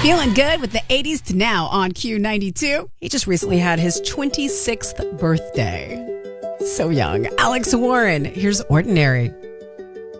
Feeling good with the 80s to now on Q92. He just recently had his 26th birthday. So young. Alex Warren, here's Ordinary.